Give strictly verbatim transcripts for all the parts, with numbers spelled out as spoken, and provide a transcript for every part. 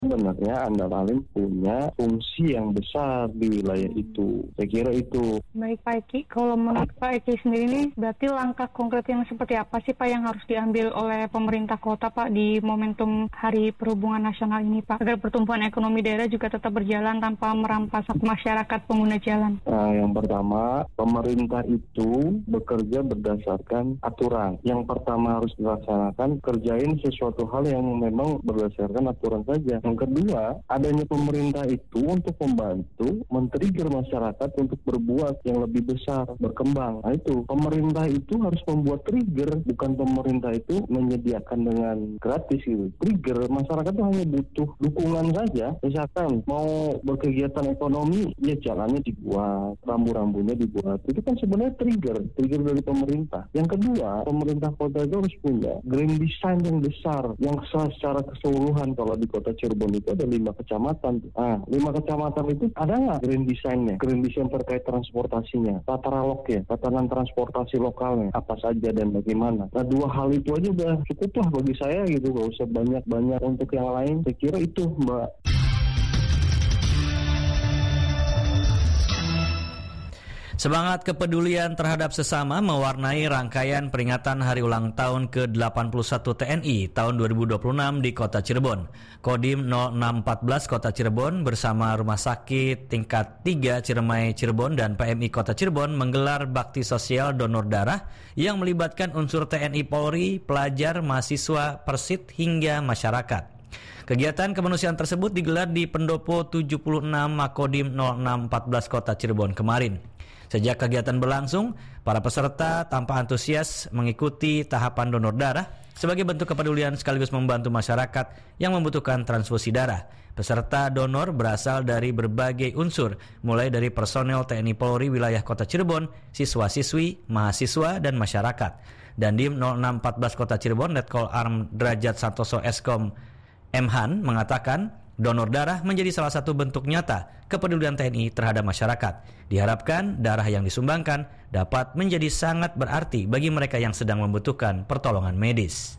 Sebenarnya Andalalin punya fungsi yang besar di wilayah itu. Saya kira itu. Baik Pak Eki, kalau menurut Pak Eki sendiri ini berarti langkah konkret yang seperti apa sih Pak yang harus diambil oleh pemerintah kota Pak di momentum Hari Perhubungan Nasional ini Pak, agar pertumbuhan ekonomi daerah juga tetap berjalan tanpa merampas hak masyarakat pengguna jalan? Nah, yang pertama, pemerintah itu bekerja berdasarkan aturan. Yang pertama harus dilaksanakan, kerjain sesuatu hal yang memang berdasarkan aturan saja. Yang kedua, adanya pemerintah itu untuk membantu men-trigger masyarakat untuk berbuat yang lebih besar, berkembang. Nah itu, pemerintah itu harus membuat trigger, bukan pemerintah itu menyediakan dengan gratis gitu. Trigger, masyarakat itu hanya butuh dukungan saja. Misalkan mau berkegiatan ekonomi, ya jalannya dibuat, rambu-rambunya dibuat. Itu kan sebenarnya trigger, trigger dari pemerintah. Yang kedua, pemerintah kota itu harus punya grand design yang besar, yang secara keseluruhan. Kalau di kota Cirebon itu ada lima kecamatan. Ah, lima kecamatan itu ada nggak grand design-nya? Grand design terkait transportasinya, tata loknya, tatanan transportasi lokalnya, apa saja dan bagaimana. Nah, dua hal itu aja udah cukup lah bagi saya gitu, nggak usah banyak-banyak untuk yang lain. Saya kira itu, Mbak. Semangat kepedulian terhadap sesama mewarnai rangkaian peringatan Hari Ulang Tahun ke delapan puluh satu T N I tahun dua ribu dua puluh enam di Kota Cirebon. Kodim nol enam empat belas Kota Cirebon bersama Rumah Sakit Tingkat tiga Ciremai Cirebon dan P M I Kota Cirebon menggelar bakti sosial donor darah yang melibatkan unsur T N I Polri, pelajar, mahasiswa, persit hingga masyarakat. Kegiatan kemanusiaan tersebut digelar di Pendopo tujuh puluh enam Makodim nol enam empat belas Kota Cirebon kemarin. Sejak kegiatan berlangsung, para peserta tanpa antusias mengikuti tahapan donor darah sebagai bentuk kepedulian sekaligus membantu masyarakat yang membutuhkan transfusi darah. Peserta donor berasal dari berbagai unsur, mulai dari personel T N I Polri wilayah Kota Cirebon, siswa-siswi, mahasiswa, dan masyarakat. Dandim nol enam empat belas Kota Cirebon, Letkol Arm Derajat Santoso Eskom M. Han mengatakan, donor darah menjadi salah satu bentuk nyata kepedulian T N I terhadap masyarakat. Diharapkan darah yang disumbangkan dapat menjadi sangat berarti bagi mereka yang sedang membutuhkan pertolongan medis.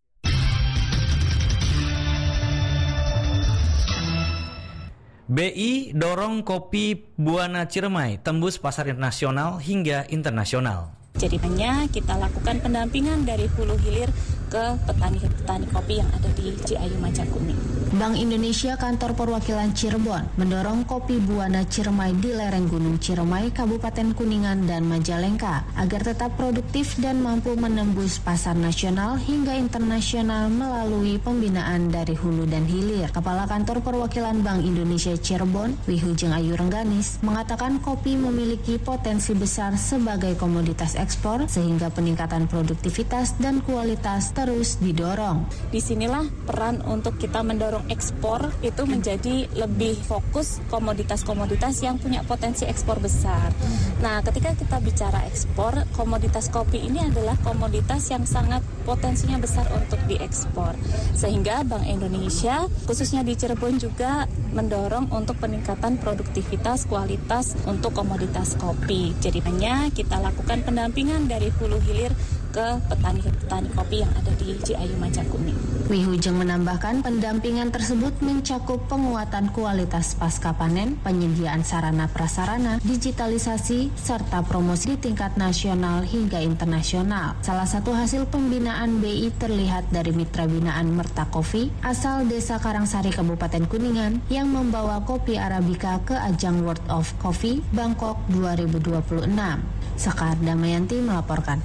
B I dorong kopi Buana Ciremai tembus pasar nasional hingga internasional. Jadinya kita lakukan pendampingan dari hulu hilir ke petani-petani kopi yang ada di Ciayu Majakuning. Bank Indonesia Kantor Perwakilan Cirebon mendorong kopi Buana Ciremai di lereng Gunung Ciremai, Kabupaten Kuningan dan Majalengka agar tetap produktif dan mampu menembus pasar nasional hingga internasional melalui pembinaan dari hulu dan hilir. Kepala Kantor Perwakilan Bank Indonesia Cirebon, Wihujeng Ayu Rengganis, mengatakan kopi memiliki potensi besar sebagai komoditas ekspor sehingga peningkatan produktivitas dan kualitas terus didorong. Disinilah peran untuk kita mendorong ekspor itu menjadi lebih fokus komoditas-komoditas yang punya potensi ekspor besar. Nah, ketika kita bicara ekspor, komoditas kopi ini adalah komoditas yang sangat potensinya besar untuk diekspor. Sehingga Bank Indonesia, khususnya di Cirebon juga mendorong untuk peningkatan produktivitas kualitas untuk komoditas kopi. Jadinya kita lakukan pendampingan dari hulu hilir ke petani-petani kopi yang ada di Ciayu Majakuning. Wihujeng menambahkan pendampingan tersebut mencakup penguatan kualitas pasca panen, penyediaan sarana prasarana, digitalisasi, serta promosi di tingkat nasional hingga internasional. Salah satu hasil pembinaan B I terlihat dari mitra binaan Merta Coffee asal Desa Karangsari Kabupaten Kuningan yang membawa kopi Arabica ke ajang World of Coffee Bangkok dua ribu dua puluh enam. Sekar Damayanti melaporkan.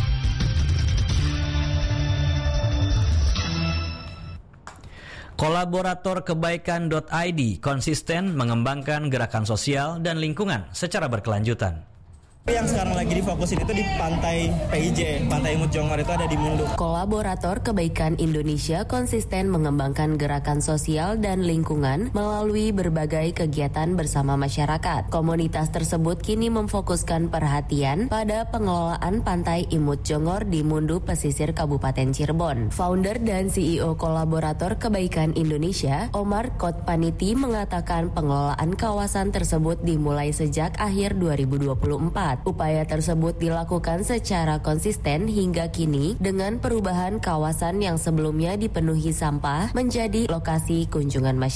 Kolaborator kebaikan dot I D konsisten mengembangkan gerakan sosial dan lingkungan secara berkelanjutan. Yang sekarang lagi difokusin itu di pantai P I J, Pantai Imut Jongor itu ada di Munduk. Kolaborator Kebaikan Indonesia konsisten mengembangkan gerakan sosial dan lingkungan melalui berbagai kegiatan bersama masyarakat. Komunitas tersebut kini memfokuskan perhatian pada pengelolaan Pantai Imut Jongor di Mundu Pesisir Kabupaten Cirebon. Founder dan C E O Kolaborator Kebaikan Indonesia, Omar Kotpaniti, mengatakan pengelolaan kawasan tersebut dimulai sejak akhir dua ribu dua puluh empat. masyarakat. Upaya tersebut dilakukan secara konsisten hingga kini dengan perubahan kawasan yang sebelumnya dipenuhi sampah menjadi lokasi kunjungan masyarakat.